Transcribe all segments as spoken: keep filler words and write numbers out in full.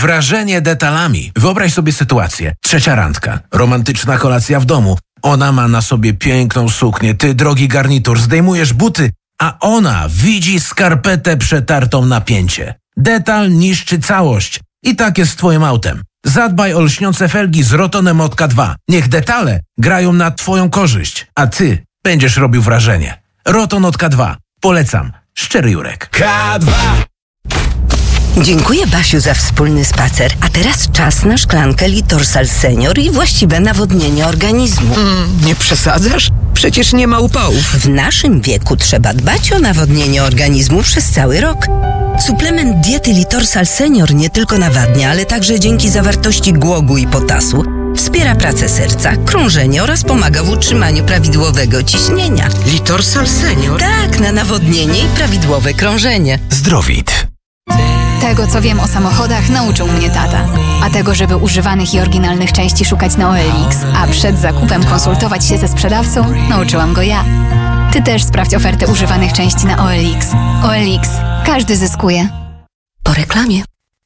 wrażenie detalami. Wyobraź sobie sytuację. Trzecia randka. Romantyczna kolacja w domu. Ona ma na sobie piękną suknię, ty drogi garnitur, zdejmujesz buty, a ona widzi skarpetę przetartą na pięcie. Detal niszczy całość. I tak jest z twoim autem. Zadbaj o lśniące felgi z Rotonem od K dwa. Niech detale grają na twoją korzyść, a ty będziesz robił wrażenie. Roton od K dwa. Polecam. Szczery Jurek. K dwa. Dziękuję, Basiu, za wspólny spacer. A teraz czas na szklankę Litorsal Senior i właściwe nawodnienie organizmu. Mm, nie przesadzasz? Przecież nie ma upałów. W naszym wieku trzeba dbać o nawodnienie organizmu przez cały rok. Suplement diety Litorsal Senior nie tylko nawadnia, ale także dzięki zawartości głogu i potasu wspiera pracę serca, krążenie oraz pomaga w utrzymaniu prawidłowego ciśnienia. Litorsal Senior? Tak, na nawodnienie i prawidłowe krążenie. Zdrowit. Tego, co wiem o samochodach, nauczył mnie tata. A tego, żeby używanych i oryginalnych części szukać na O L X, a przed zakupem konsultować się ze sprzedawcą, nauczyłam go ja. Ty też sprawdź ofertę używanych części na O L X. O L X. Każdy zyskuje. Po reklamie.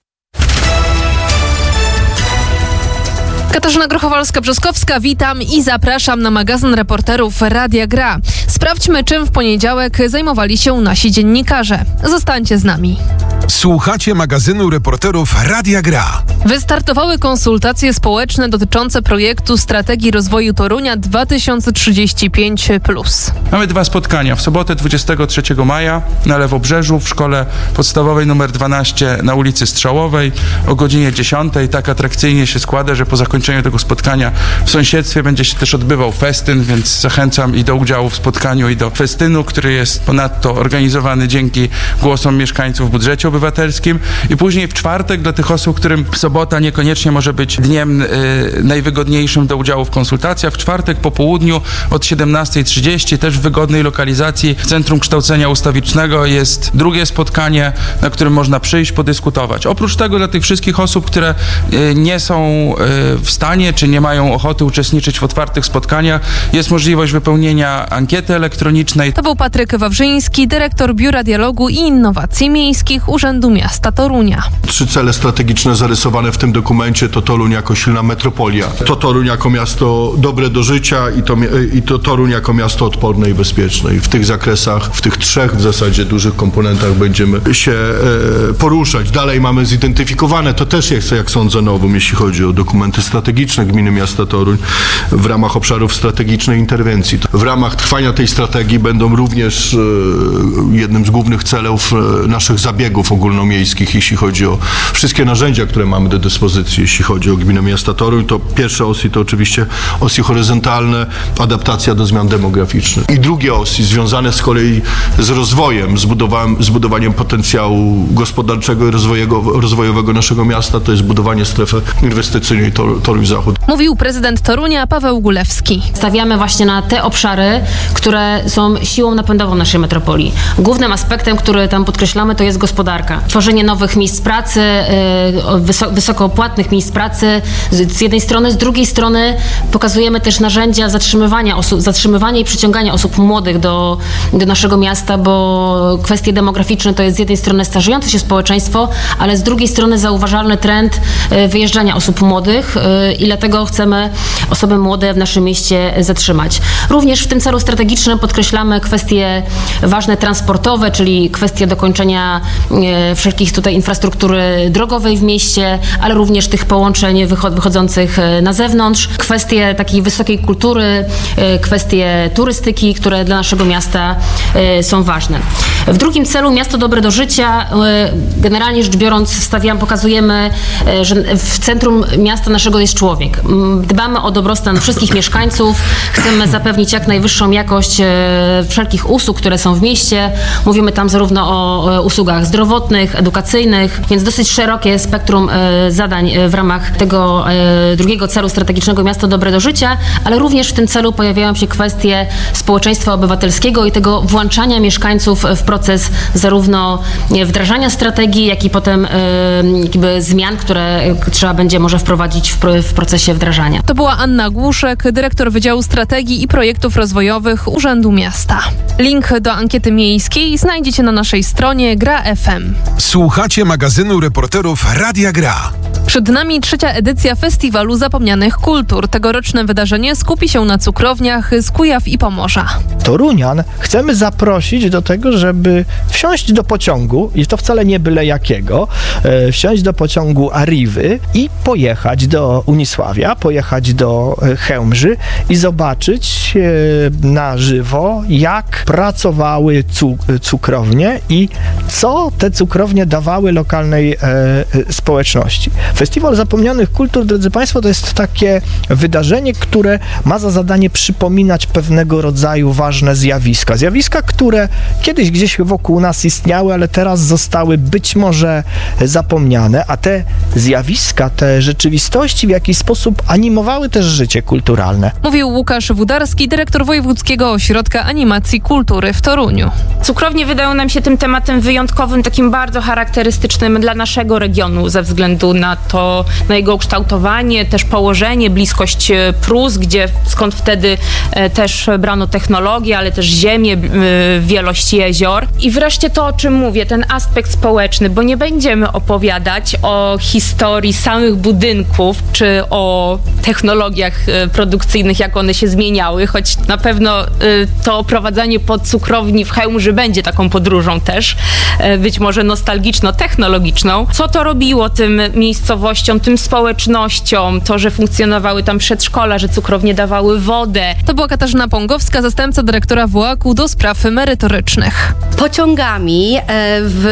Katarzyna Grochowalska-Brzoskowska, witam i zapraszam na magazyn reporterów Radia Gra. Sprawdźmy, czym w poniedziałek zajmowali się nasi dziennikarze. Zostańcie z nami. Słuchacie magazynu reporterów Radia Gra. Wystartowały konsultacje społeczne dotyczące projektu Strategii Rozwoju Torunia dwa tysiące trzydzieści pięć plus. Mamy dwa spotkania. W sobotę dwudziestego trzeciego maja na Lewobrzeżu w szkole podstawowej numer dwanaście na ulicy Strzałowej o godzinie dziesiątej. Tak atrakcyjnie się składa, że po zakończeniu tego spotkania w sąsiedztwie będzie się też odbywał festyn, więc zachęcam i do udziału w spotkaniu, i do festynu, który jest ponadto organizowany dzięki głosom mieszkańców w budżecie obywatelskim. I później w czwartek dla tych osób, którym sobota niekoniecznie może być dniem y, najwygodniejszym do udziału w konsultacjach, w czwartek po południu od siedemnastej trzydzieści też w wygodnej lokalizacji w Centrum Kształcenia Ustawicznego jest drugie spotkanie, na którym można przyjść, podyskutować. Oprócz tego dla tych wszystkich osób, które y, nie są y, w stanie czy nie mają ochoty uczestniczyć w otwartych spotkaniach, jest możliwość wypełnienia ankiety elektronicznej. To był Patryk Wawrzyński, dyrektor Biura Dialogu i Innowacji Miejskich Urzędu Miasta Torunia. Trzy cele strategiczne zarysowane w tym dokumencie to Toruń jako silna metropolia, to Toruń jako miasto dobre do życia i to, i to Toruń jako miasto odporne i bezpieczne. I w tych zakresach, w tych trzech w zasadzie dużych komponentach będziemy się e, poruszać. Dalej mamy zidentyfikowane, to też jest, jak sądzę, nowum, jeśli chodzi o dokumenty strategiczne gminy miasta Toruń w ramach obszarów strategicznej interwencji. W ramach trwania tej strategii będą również e, jednym z głównych celów e, naszych zabiegów ogólnomiejskich, jeśli chodzi o wszystkie narzędzia, które mamy do dyspozycji, jeśli chodzi o gminę miasta Toruń. To pierwsze osy to oczywiście osy horyzontalne, adaptacja do zmian demograficznych. I drugie osy związane z kolei z rozwojem, z, budowaniem, z budowaniem potencjału gospodarczego i rozwojowego, rozwojowego naszego miasta, to jest budowanie strefy inwestycyjnej Tor, Toruń Zachód. Mówił prezydent Torunia Paweł Gulewski. Stawiamy właśnie na te obszary, które są siłą napędową naszej metropolii. Głównym aspektem, który tam podkreślamy, to jest gospodarka. Tworzenie nowych miejsc pracy, wysoko, wysoko płatnych miejsc pracy z jednej strony, z drugiej strony pokazujemy też narzędzia zatrzymywania osób, zatrzymywania i przyciągania osób młodych do, do naszego miasta, bo kwestie demograficzne to jest z jednej strony starzejące się społeczeństwo, ale z drugiej strony zauważalny trend wyjeżdżania osób młodych i dlatego chcemy osoby młode w naszym mieście zatrzymać. Również w tym celu strategicznym podkreślamy kwestie ważne transportowe, czyli kwestie dokończenia wszelkich tutaj infrastruktury drogowej w mieście, ale również tych połączeń wychodzących na zewnątrz, kwestie takiej wysokiej kultury, kwestie turystyki, które dla naszego miasta są ważne. W drugim celu miasto dobre do życia. Generalnie rzecz biorąc stawiam, pokazujemy, że w centrum miasta naszego jest człowiek. Dbamy o dobrostan wszystkich mieszkańców, chcemy zapewnić jak najwyższą jakość wszelkich usług, które są w mieście. Mówimy tam zarówno o usługach zdrowotnych, edukacyjnych, więc dosyć szerokie spektrum zadań w ramach tego drugiego celu strategicznego Miasto Dobre do Życia, ale również w tym celu pojawiają się kwestie społeczeństwa obywatelskiego i tego włączania mieszkańców w proces zarówno wdrażania strategii, jak i potem jakby zmian, które trzeba będzie może wprowadzić w, w procesie wdrażania. To była Anna Głuszek, dyrektor Wydziału Strategii i Projektów Rozwojowych Urzędu Miasta. Link do ankiety miejskiej znajdziecie na naszej stronie gra kropka f m. Słuchacie magazynu reporterów Radia Gra. Przed nami trzecia edycja Festiwalu Zapomnianych Kultur. Tegoroczne wydarzenie skupi się na cukrowniach z Kujaw i Pomorza. Torunian chcemy zaprosić do tego, żeby wsiąść do pociągu, i to wcale nie byle jakiego, e, wsiąść do pociągu Arrivy i pojechać do Unisławia, pojechać do e, Chełmży i zobaczyć e, na żywo, jak pracowały cu- cukrownie i co te cukrownie dawały lokalnej e, e, społeczności. Festiwal Zapomnianych Kultur, drodzy Państwo, to jest takie wydarzenie, które ma za zadanie przypominać pewnego rodzaju ważne zjawiska. Zjawiska, które kiedyś gdzieś wokół nas istniały, ale teraz zostały być może zapomniane, a te zjawiska, te rzeczywistości w jakiś sposób animowały też życie kulturalne. Mówił Łukasz Wudarski, dyrektor Wojewódzkiego Ośrodka Animacji Kultury w Toruniu. Cukrownie wydają nam się tym tematem wyjątkowym, takim bardzo charakterystycznym dla naszego regionu ze względu na to, na jego ukształtowanie, też położenie, bliskość Prus, gdzie skąd wtedy e, też brano technologię, ale też ziemię, e, wielość jezior. I wreszcie to, o czym mówię, ten aspekt społeczny, bo nie będziemy opowiadać o historii samych budynków, czy o technologiach e, produkcyjnych, jak one się zmieniały, choć na pewno e, to oprowadzanie po cukrowni w Chełmży będzie taką podróżą też, e, być może nostalgiczno-technologiczną. Co to robiło tym miejscowościom, tym społecznościom, to, że funkcjonowały tam przedszkola, że cukrownie dawały wodę. To była Katarzyna Pongowska, zastępca dyrektora W O A K-u do spraw merytorycznych. Pociągami w,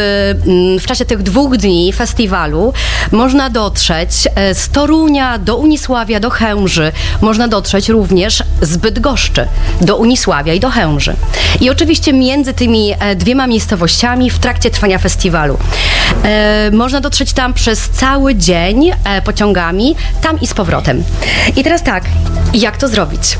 w czasie tych dwóch dni festiwalu można dotrzeć z Torunia do Unisławia, do Chełmży. Można dotrzeć również z Bydgoszczy do Unisławia i do Chełmży. I oczywiście między tymi dwiema miejscowościami w trakcie trwania festiwalu. E, można dotrzeć tam przez cały dzień e, pociągami, tam i z powrotem. I teraz tak, jak to zrobić?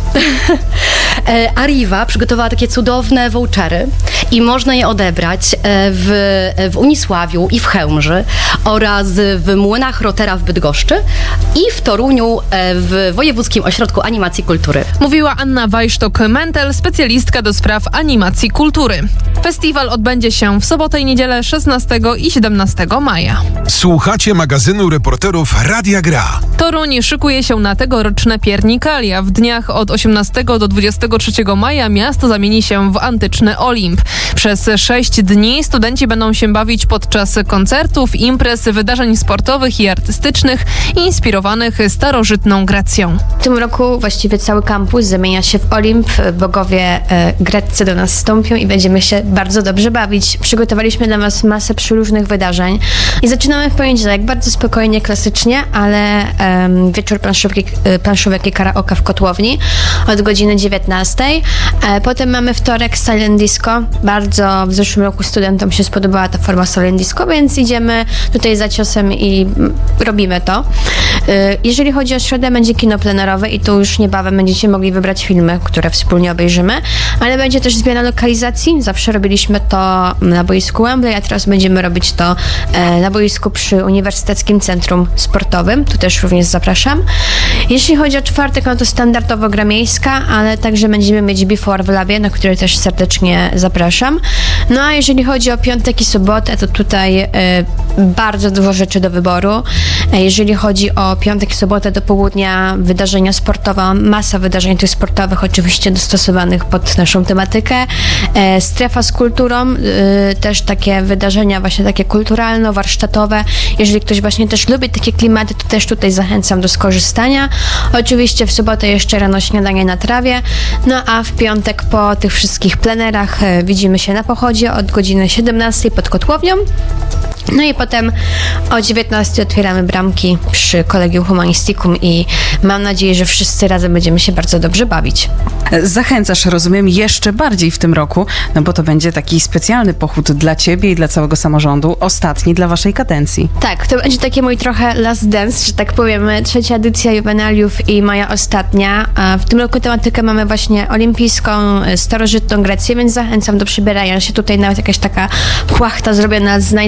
e, Arriva przygotowała takie cudowne vouchery i można je odebrać e, w, w Unisławiu i w Chełmży oraz w Młynach Rotera w Bydgoszczy i w Toruniu e, w Wojewódzkim Ośrodku Animacji Kultury. Mówiła Anna Wajsztok-Mentel, specjalistka do spraw animacji kultury. Festiwal odbędzie się w sobotę i niedzielę szesnastego i siedemnastego maja. Słuchacie magazynu reporterów Radia Gra. Toruń szykuje się na tegoroczne piernikalia. W dniach od osiemnastego do dwudziestego trzeciego maja miasto zamieni się w antyczny Olimp. Przez sześć dni studenci będą się bawić podczas koncertów, imprez, wydarzeń sportowych i artystycznych inspirowanych starożytną Grecją. W tym roku właściwie cały kampus zamienia się w Olimp. Bogowie e, greccy do nas wstąpią i będziemy się bardzo dobrze bawić. Przygotowaliśmy dla Was masę przeróżnych wydarzeń i zaczynamy w poniedziałek bardzo spokojnie, klasycznie, ale um, wieczór planszówki, planszówek i karaoke w Kotłowni od godziny dziewiętnastej. E, potem mamy wtorek Silent Disco. Bardzo w zeszłym roku studentom się spodobała ta forma Silent Disco, więc idziemy tutaj za ciosem i robimy to. E, jeżeli chodzi o środę, będzie kino plenerowe i tu już niebawem będziecie mogli wybrać filmy, które wspólnie obejrzymy, ale będzie też zmiana lokalizacji. Zawsze robiliśmy to na boisku Wembley, a teraz będziemy robić to e, na boisku przy Uniwersyteckim Centrum Sportowym. Tu też również zapraszam. Jeśli chodzi o czwartek, no to standardowo gra miejska, ale także będziemy mieć Before w Labie, na który też serdecznie zapraszam. No a jeżeli chodzi o piątek i sobotę, to tutaj e, bardzo dużo rzeczy do wyboru. E, jeżeli chodzi o piątek i sobotę do południa, wydarzenia sportowe, masa wydarzeń tych sportowych, oczywiście dostosowanych pod naszą tematykę. E, strefa z kulturą, e, też takie wydarzenia właśnie takie kulturalno-warsztatowe. Jeżeli ktoś właśnie też lubi takie klimaty, to też tutaj zachęcam do skorzystania. Oczywiście w sobotę jeszcze rano śniadanie na trawie, no a w piątek po tych wszystkich plenerach e, widzimy się na pochodzie od godziny siedemnastej pod Kotłownią. No i potem o dziewiętnastej otwieramy bramki przy Collegium Humanisticum i mam nadzieję, że wszyscy razem będziemy się bardzo dobrze bawić. Zachęcasz, rozumiem, jeszcze bardziej w tym roku, no bo to będzie taki specjalny pochód dla Ciebie i dla całego samorządu, ostatni dla Waszej kadencji. Tak, to będzie taki mój trochę last dance, że tak powiem, trzecia edycja juwenaliów i moja ostatnia. A w tym roku tematykę mamy właśnie olimpijską, starożytną Grecję, więc zachęcam do przybierania się. Tutaj nawet jakaś taka płachta zrobiona z najzwyklejszego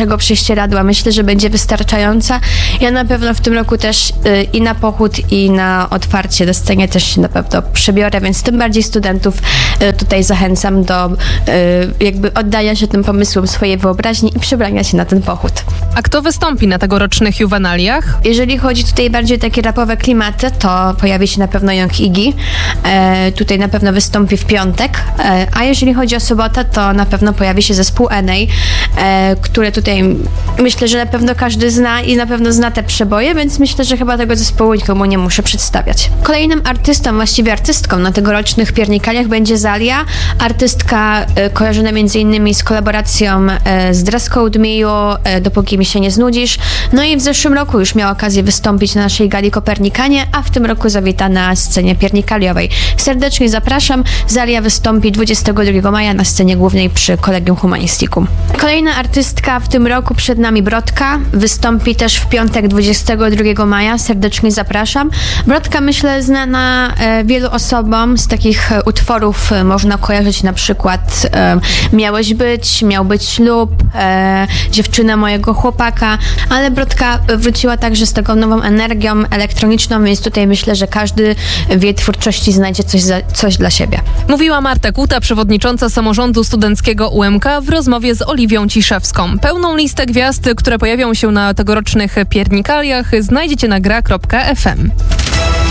naszego prześcieradła myślę, że będzie wystarczająca. Ja na pewno w tym roku też y, i na pochód, i na otwarcie na scenie też się na pewno przebiorę, więc tym bardziej studentów y, tutaj zachęcam do y, jakby oddania się tym pomysłom swojej wyobraźni i przebrania się na ten pochód. A kto wystąpi na tegorocznych juwenaliach? Jeżeli chodzi tutaj bardziej o takie rapowe klimaty, to pojawi się na pewno Young Iggy. E, tutaj na pewno wystąpi w piątek. E, a jeżeli chodzi o sobotę, to na pewno pojawi się zespół N A, e, które tutaj myślę, że na pewno każdy zna i na pewno zna te przeboje, więc myślę, że chyba tego zespołu nikomu nie muszę przedstawiać. Kolejnym artystą, właściwie artystką na tegorocznych piernikaliach będzie Zalia. Artystka e, kojarzona między innymi z kolaboracją e, z Dress Code Miu, e, Dopóki mi się nie znudzisz. No i w zeszłym roku już miała okazję wystąpić na naszej gali Kopernikanie, a w tym roku zawita na scenie piernikaliowej. Serdecznie zapraszam. Zalia wystąpi dwudziestego drugiego maja na scenie głównej przy Collegium Humanisticum. Kolejna artystka w tym roku przed nami Brodka. Wystąpi też w piątek dwudziestego drugiego maja. Serdecznie zapraszam. Brodka, myślę, znana e, wielu osobom z takich e, utworów e, można kojarzyć na przykład e, Miałeś być, Miał być ślub, e, Dziewczyna mojego chłopaka, ale Brodka wróciła także z taką nową energią elektroniczną, więc tutaj myślę, że każdy w jej twórczości znajdzie coś, za, coś dla siebie. Mówiła Marta Kuta, przewodnicząca samorządu studenckiego U M K w rozmowie z Oliwią Ciszewską. Pełną listę gwiazd, które pojawią się na tegorocznych piernikaliach, znajdziecie na gra kropka f m.